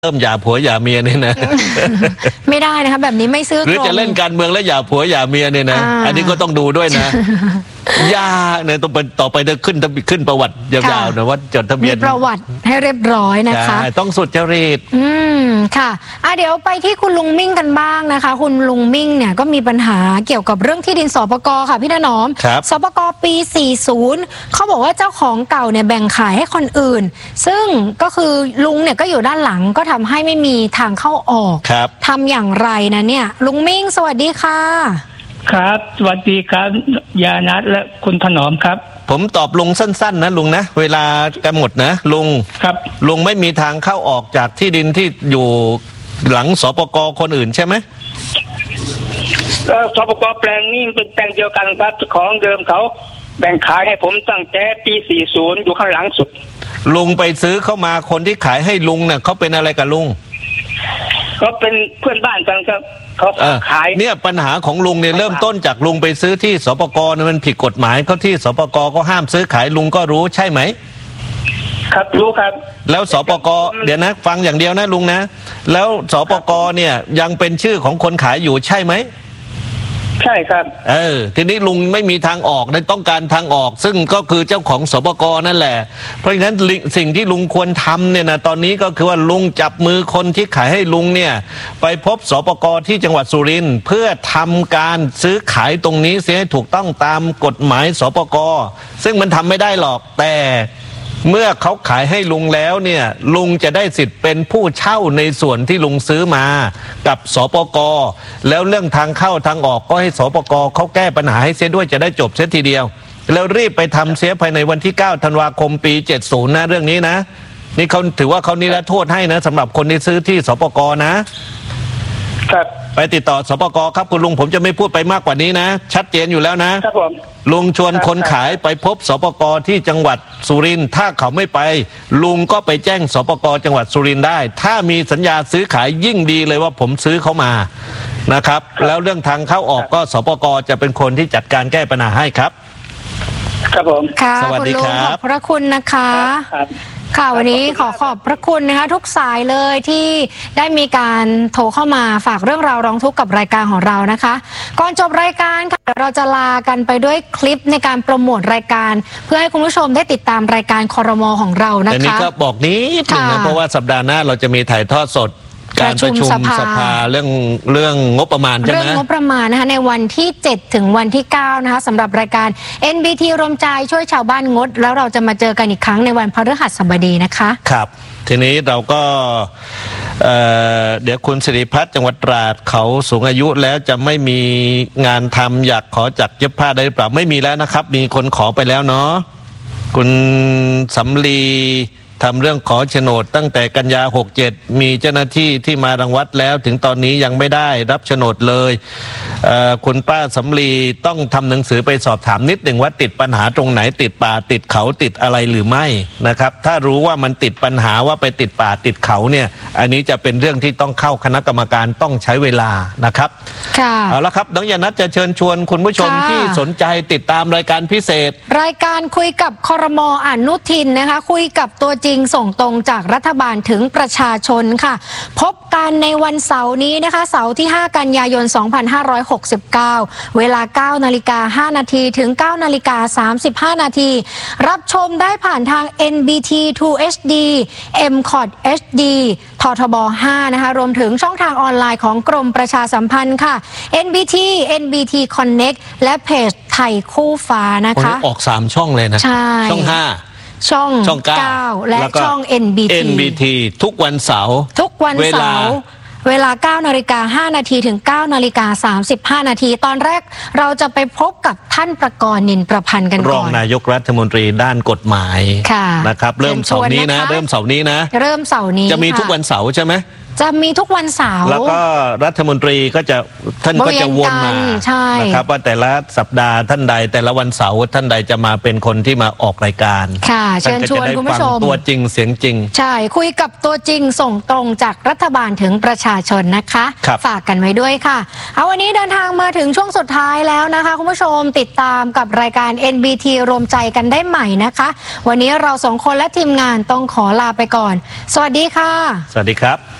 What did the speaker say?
เริ่มหย่าผัวหย่าเมียเนี่ยนะไม่ได้นะคะแบบนี้ไม่ซื่อตรงหรือจะเล่นการเมืองแล้วหย่าผัวหย่าเมียเนี่ยนะอันนี้ก็ต้องดูด้วยนะยาเนี่ยต้องเป็นต่อไปจะขึ้นประวัติยาวๆนะว่าจดทะเบียนมีประวัติให้เรียบร้อยนะคะต้องสุจริตค่ะเดี๋ยวไปที่คุณลุงมิ่งกันบ้างนะคะคุณลุงมิ่งเนี่ยก็มีปัญหาเกี่ยวกับเรื่องที่ดินสปก.ค่ะพี่ถนอมสปก.ปี 40เขาบอกว่าเจ้าของเก่าเนี่ยแบ่งขายให้คนอื่นซึ่งก็คือลุงเนี่ยก็อยู่ด้านหลังก็ทำให้ไม่มีทางเข้าออกทำอย่างไรนะเนี่ยลุงมิ่งสวัสดีค่ะครับสวัสดีครับยานัทและคุณถนอมครับผมตอบลุงสั้นๆนะลุงนะเวลากันหมดนะลุงครับลุงไม่มีทางเข้าออกจากที่ดินที่อยู่หลังสปก.คนอื่นใช่ไหมสปก.แปลงนี้เป็นแปลงเดียวกันครับของเดิมเขาแบ่งขายให้ผมตั้งแต่ปี 40อยู่ข้างหลังสุดลุงไปซื้อเข้ามาคนที่ขายให้ลุงเนี่ยเขาเป็นอะไรกับลุงเขาเป็นเพื่อนบ้านกันครับเขาขายเนี่ยปัญหาของลุงเนี่ยเริ่มต้นจากลุงไปซื้อที่สปก.มันผิดกฎหมายเขาที่สปก.ก็ห้ามซื้อขายลุงก็รู้ใช่ไหมครับรู้ครับแล้วสปก.เดี๋ยวนะฟังอย่างเดียวนะลุงนะแล้วสปก.เนี่ยยังเป็นชื่อของคนขายอยู่ใช่ไหมใช่ครับทีนี้ลุงไม่มีทางออกเลยต้องการทางออกซึ่งก็คือเจ้าของสปก.นั่นแหละเพราะฉะนั้นสิ่งที่ลุงควรทำเนี่ยนะตอนนี้ก็คือว่าลุงจับมือคนที่ขายให้ลุงเนี่ยไปพบสปก.ที่จังหวัดสุรินทร์เพื่อทำการซื้อขายตรงนี้เสียให้ถูกต้องตามกฎหมายสปก.ซึ่งมันทำไม่ได้หรอกแต่เมื่อเขาขายให้ลุงแล้วเนี่ยลุงจะได้สิทธิ์เป็นผู้เช่าในส่วนที่ลุงซื้อมากับสปก.แล้วเรื่องทางเข้าทางออกก็ให้สปก.เขาแก้ปัญหาให้เสียด้วยจะได้จบเสียทีเดียวแล้วรีบไปทำเสียภายในวันที่9ธันวาคมปี70นะเรื่องนี้นะนี่เขาถือว่าเขานิรโทษให้นะสำหรับคนที่ซื้อที่สปก.นะครับไปติดต่อสปก.ครับคุณลุงผมจะไม่พูดไปมากกว่านี้นะชัดเจนอยู่แล้วนะครับผมลุงชวนคนขายไปพบสปก.ที่จังหวัดสุรินทร์ถ้าเขาไม่ไปลุงก็ไปแจ้งสปก.จังหวัดสุรินทร์ได้ถ้ามีสัญญาซื้อขายยิ่งดีเลยว่าผมซื้อเขามานะครับแล้วเรื่องทางเข้าออกก็สปก.จะเป็นคนที่จัดการแก้ปัญหาให้ครับครับผมสวัสดีครับขอบพระคุณนะคะค่ะวันนี้ขอบพระคุณนะคะทุกสายเลยที่ได้มีการโทรเข้ามาฝากเรื่องราวร้องทุกข์กับรายการของเรานะคะก่อนจบรายการค่ะเราจะลากันไปด้วยคลิปในการโปรโมทรายการเพื่อให้คุณผู้ชมได้ติดตามรายการครม.ของเรานะคะแต่นี้ก็บอกนิดนึงนะเพราะว่าสัปดาห์หน้าเราจะมีถ่ายทอดสดการประชุมสภาเรื่องงบประมาณใช่ไหมเรื่องงบประมาณนะคะในวันที่7ถึงวันที่9นะคะสำหรับรายการ NBT รวมใจช่วยชาวบ้านงดแล้วเราจะมาเจอกันอีกครั้งในวันพฤหัสบดีนะคะครับทีนี้เราก็เดี๋ยวคุณสิริพัฒน์จังหวัดตราดเขาสูงอายุแล้วจะไม่มีงานทำอยากขอจัดเย็บผ้าได้หรือเปล่าไม่มีแล้วนะครับมีคนขอไปแล้วเนาะคุณสำลีทำเรื่องขอโฉนดตั้งแต่กันยา67มีเจ้าหน้าที่ที่มารังวัดแล้วถึงตอนนี้ยังไม่ได้รับโฉนดเลยคุณป้าสำลีต้องทำหนังสือไปสอบถามนิดหนึ่งว่าติดปัญหาตรงไหนติดป่าติดเขาติดอะไรหรือไม่นะครับถ้ารู้ว่ามันติดปัญหาว่าไปติดป่าติดเขาเนี่ยอันนี้จะเป็นเรื่องที่ต้องเข้าคณะกรรมการต้องใช้เวลานะครับเอาละครับน้องยานัทจะเชิญชวนคุณผู้ชมที่สนใจติดตามรายการพิเศษรายการคุยกับครม.อนุทินนะคะคุยกับตัวจริงส่งตรงจากรัฐบาลถึงประชาชนค่ะพบกันในวันเสาร์นี้นะคะเสาร์ที่5กันยายน2569เวลา 9:05 น.ถึง 9:35 น.รับชมได้ผ่านทาง NBT 2 HD MCOT HD ททบ5นะคะรวมถึงช่องทางออนไลน์ของกรมประชาสัมพันธ์ค่ะ NBT Connect และเพจไทยคู่ฟ้านะคะออก3ช่องเลยนะช่อง5ช่อง 9และช่อง NBT ทุกวันเสาร์เวลา 9:05 น.ถึง 9:35 น.ตอนแรกเราจะไปพบกับท่านประกรณ์ นินประพันธ์กันก่อนรองนายกรัฐมนตรีด้านกฎหมายนะครับเริ่มเสาร์นี้นะจะมีทุกวันเสาร์ใช่ไหมจะมีทุกวันเสาร์แล้วก็รัฐมนตรีท่านก็จะวนมาใช่นะครับว่าแต่ละสัปดาห์ท่านใดแต่ละวันเสาร์ท่านใดจะมาเป็นคนที่มาออกรายการค่ะเชิญชวนคุณผู้ชมตัวจริงเสียงจริงใช่คุยกับตัวจริงส่งตรงจากรัฐบาลถึงประชาชนนะคะฝากกันไว้ด้วยค่ะเอาวันนี้เดินทางมาถึงช่วงสุดท้ายแล้วนะคะคุณผู้ชมติดตามกับรายการ NBT รวมใจกันได้ใหม่นะคะวันนี้เรา2 คนและทีมงานต้องขอลาไปก่อนสวัสดีค่ะสวัสดีครับ